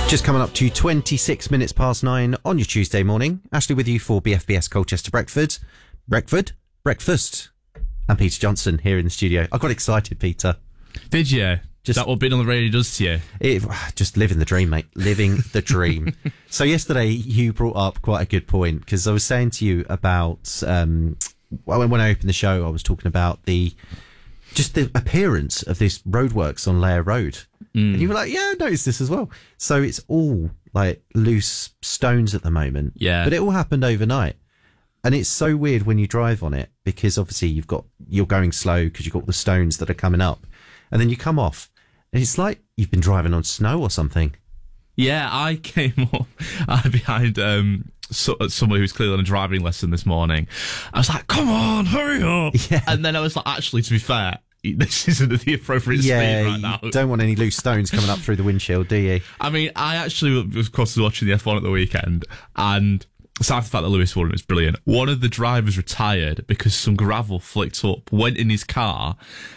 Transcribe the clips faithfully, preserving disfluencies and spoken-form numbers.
Just coming up to twenty-six minutes past nine on your Tuesday morning. Ashley with you for B F B S Colchester Breakfast. Breakfast? Breakfast. And Peter Johnson here in the studio. I got excited, Peter. Did you? Just, that what being on the radio does to you? It, just living the dream, mate. Living the dream. So yesterday you brought up quite a good point, because I was saying to you about, um, well, when I opened the show, I was talking about the just the appearance of this roadworks on Layer Road. Mm. And you were like, yeah, I noticed this as well. So it's all like loose stones at the moment. Yeah. But it all happened overnight. And it's so weird when you drive on it, because obviously you've got, you're going slow because you've got the stones that are coming up. And then you come off and it's like you've been driving on snow or something. Yeah, I came up uh, behind um, so, someone who was clearly on a driving lesson this morning. I was like, come on, hurry up. Yeah. And then I was like, actually, to be fair, this isn't the appropriate yeah, speed right now. You don't want any loose stones coming up through the windshield, do you? I mean, I actually was, of course, watching the F one at the weekend, and aside from the fact that Lewis won, it was brilliant. One of the drivers retired because some gravel flicked up, went in his car,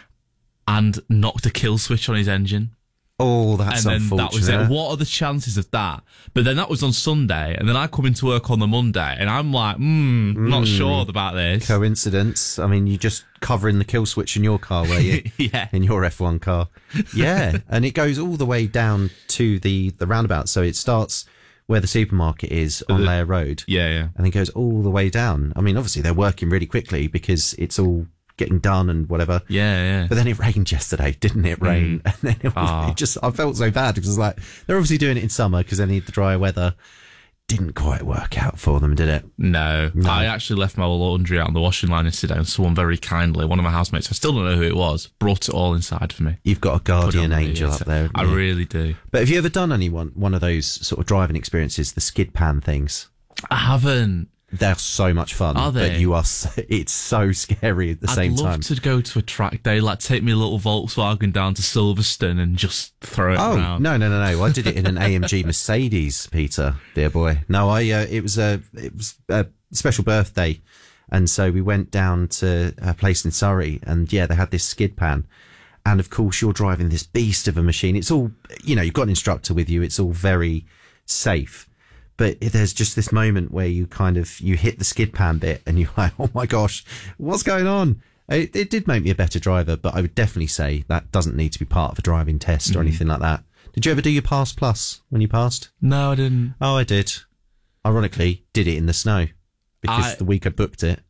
and knocked a kill switch on his engine. Oh, that's and then unfortunate. That was it. What are the chances of that? But then that was on Sunday, and then I come into work on the Monday, and I'm like, hmm, mm, not sure about this. Coincidence? I mean, you just covering the kill switch in your car, were you? Yeah. In your F one car. Yeah. And it goes all the way down to the, the roundabout. So it starts where the supermarket is on the, Layer Road. Yeah, yeah. And it goes all the way down. I mean, obviously they're working really quickly because it's all getting done and whatever. Yeah, yeah. But then it rained yesterday, didn't it? Rain. Mm. And then it, was, oh. it just, I felt so bad because it was like, they're obviously doing it in summer because they need the drier weather. Didn't quite work out for them, did it? No. no. I actually left my laundry out on the washing line yesterday, and someone very kindly, one of my housemates, I still don't know who it was, brought it all inside for me. You've got a guardian angel up there. I you? really do. But have you ever done any one, one of those sort of driving experiences, the skid pan things? I haven't. They're so much fun. Are they? But you are, so, it's so scary at the I'd same time. I'd love to go to a track day, like take me a little Volkswagen down to Silverstone and just throw it oh, around. no, no, no, no. I did it in an A M G Mercedes, Peter, dear boy. No, I, uh, it was a, it was a special birthday. And so we went down to a place in Surrey, and yeah, they had this skid pan. And of course, you're driving this beast of a machine. It's all, you know, you've got an instructor with you. It's all very safe. But there's just this moment where you kind of, you hit the skid pan bit and you're like, oh my gosh, what's going on? It, it did make me a better driver, but I would definitely say that doesn't need to be part of a driving test or mm. anything like that. Did you ever do your Pass Plus when you passed? No, I didn't. Oh, I did. Ironically, did it in the snow because I, the week I booked it.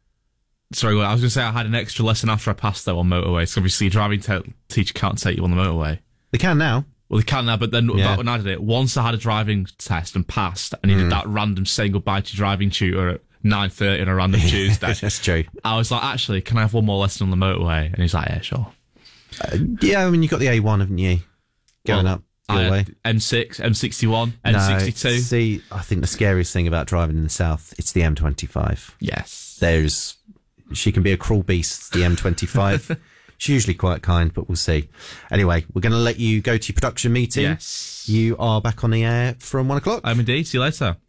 Sorry, I was going to say I had an extra lesson after I passed though on motorway. So obviously, driving te- teacher can't take you on the motorway. They can now. Well, they can now, but then yeah. back when I did it, once I had a driving test and passed, and he mm. did that random saying goodbye to your driving tutor at nine thirty on a random Tuesday. That's true. I was like, actually, can I have one more lesson on the motorway? And he's like, yeah, sure. Uh, yeah, I mean, you got the A one, haven't you? Going well, up your way. M six, M sixty-one, M sixty-two. No, see, I think the scariest thing about driving in the south, it's the M twenty-five. Yes. There's, she can be a cruel beast, the M twenty-five. She's usually quite kind, but we'll see. Anyway, we're going to let you go to your production meeting. Yes. You are back on the air from one o'clock. I'm indeed. See you later.